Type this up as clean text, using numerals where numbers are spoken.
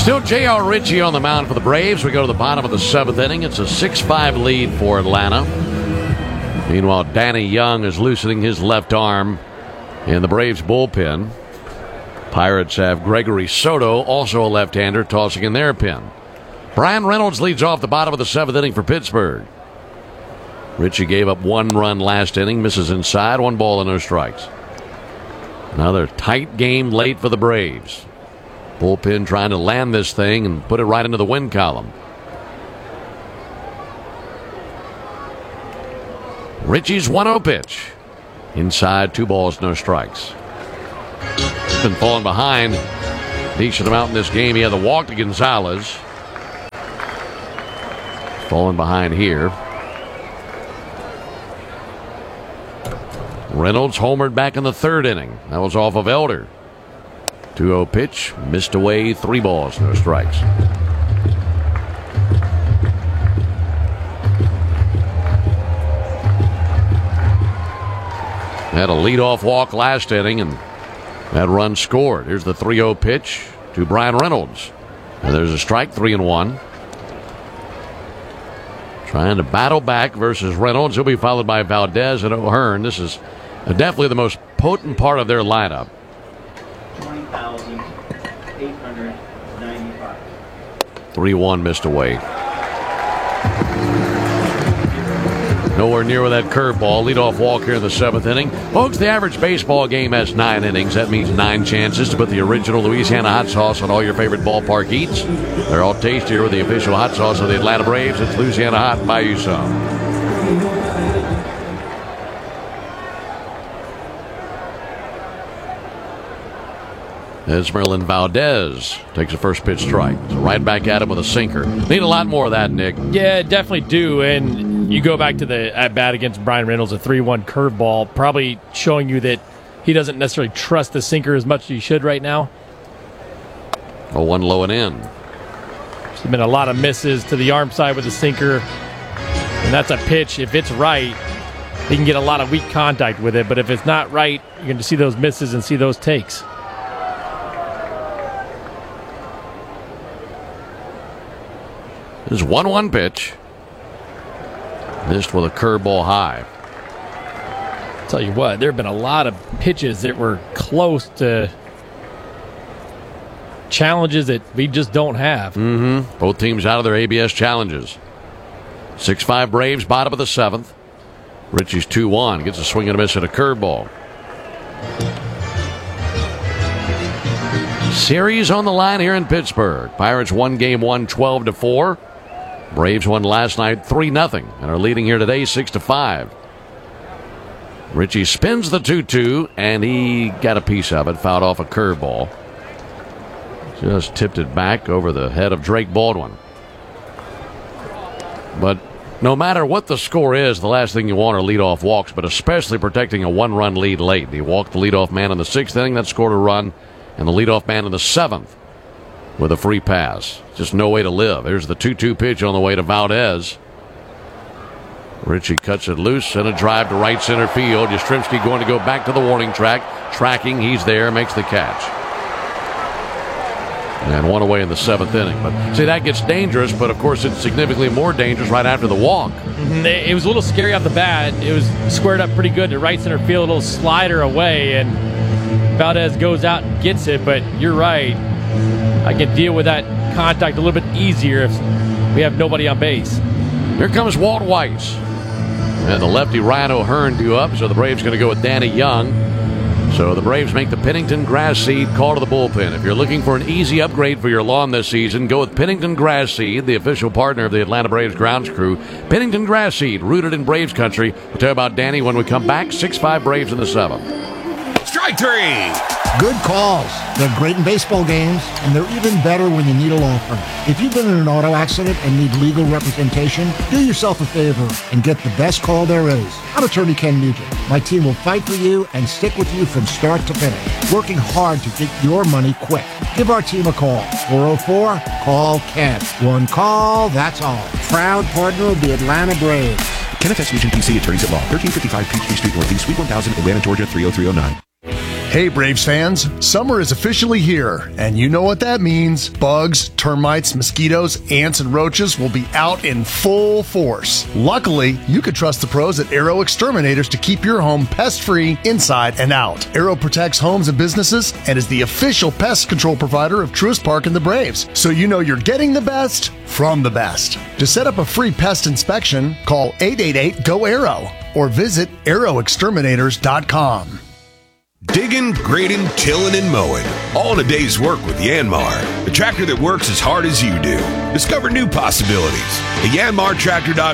Still J.R. Ritchie on the mound for the Braves. We go to the bottom of the seventh inning. It's a 6-5 lead for Atlanta. Meanwhile, Danny Young is loosening his left arm in the Braves bullpen. Pirates have Gregory Soto, also a left-hander, tossing in their pen. Brian Reynolds leads off the bottom of the seventh inning for Pittsburgh. Ritchie gave up 1 run last inning, misses inside, 1 ball and no strikes. Another tight game late for the Braves. Bullpen trying to land this thing and put it right into the win column. Ritchie's 1-0 pitch. Inside, 2 balls, no strikes. He's been falling behind a decent amount in this game. He had the walk to Gonzalez. Falling behind here. Reynolds homered back in the third inning. That was off of Elder. 2-0 pitch, missed away, 3 balls, no strikes. Had a leadoff walk last inning, and that run scored. Here's the 3-0 pitch to Brian Reynolds. And there's a strike, 3-1. Trying to battle back versus Reynolds. He'll be followed by Valdez and O'Hearn. This is definitely the most potent part of their lineup. 20,895. 3-1 missed away. Nowhere near with that curveball. Leadoff walk here in the seventh inning. Folks, the average baseball game has 9 innings. That means 9 chances to put the original Louisiana hot sauce on all your favorite ballpark eats. They're all tastier with the official hot sauce of the Atlanta Braves. It's Louisiana Hot. Buy you some. Esmeralyn Valdez takes a first pitch strike. So right back at him with a sinker. Need a lot more of that, Nick. Yeah, definitely do. And you go back to the at-bat against Brian Reynolds, a 3-1 curveball, probably showing you that he doesn't necessarily trust the sinker as much as he should right now. 0-1 low and in. There's been a lot of misses to the arm side with the sinker. And that's a pitch. If it's right, he can get a lot of weak contact with it. But if it's not right, you're going to see those misses and see those takes. This is 1-1 pitch. Missed with a curveball high. I'll tell you what, there have been a lot of pitches that were close to challenges that we just don't have. Both teams out of their ABS challenges. 6-5 Braves, bottom of the seventh. Ritchie's 2-1. Gets a swing and a miss at a curveball. Series on the line here in Pittsburgh. Pirates won game 1 12-4. Braves won last night 3-0 and are leading here today 6-5. Ritchie spins the 2-2 and he got a piece of it, fouled off a curveball. Just tipped it back over the head of Drake Baldwin. But no matter what the score is, the last thing you want are leadoff walks, but especially protecting a 1-run lead late. He walked the leadoff man in the 6th inning, that scored a run, and the leadoff man in the 7th with a free pass. Just no way to live. There's the 2-2 pitch on the way to Valdez. Ritchie cuts it loose and a drive to right center field. Yastrzemski going to go back to the warning track. Tracking, he's there, makes the catch. And 1 away in the 7th inning. But see, that gets dangerous, but of course it's significantly more dangerous right after the walk. It was a little scary off the bat. It was squared up pretty good to right center field, a little slider away, and Valdez goes out and gets it, but you're right. I can deal with that contact a little bit easier if we have nobody on base. Here comes Walt Weiss. And the lefty Ryan O'Hearn due up, so the Braves going to go with Danny Young. So the Braves make the Pennington Grass Seed call to the bullpen. If you're looking for an easy upgrade for your lawn this season, go with Pennington Grass Seed, the official partner of the Atlanta Braves grounds crew. Pennington Grass Seed, rooted in Braves country. We'll tell you about Danny when we come back. 6-5 Braves in the 7th. Strike 3. Good calls. They're great in baseball games, and they're even better when you need a law firm. If you've been in an auto accident and need legal representation, do yourself a favor and get the best call there is. I'm attorney Ken Nugent. My team will fight for you and stick with you from start to finish, working hard to get your money quick. Give our team a call. 404-CALL-KEN. One call, that's all. Proud partner of the Atlanta Braves. Kenneth S. Nugent, PC, attorneys at law, 1355 Peachtree Street Northeast, Suite 1000, Atlanta, Georgia, 30309. Hey Braves fans, summer is officially here, and you know what that means. Bugs, termites, mosquitoes, ants, and roaches will be out in full force. Luckily, you can trust the pros at Arrow Exterminators to keep your home pest-free inside and out. Arrow protects homes and businesses and is the official pest control provider of Truist Park and the Braves, so you know you're getting the best from the best. To set up a free pest inspection, call 888-GO-ARROW or visit arrowexterminators.com. Digging, grading, tilling, and mowing. All in a day's work with Yanmar, the tractor that works as hard as you do. Discover new possibilities at yanmartractor.com.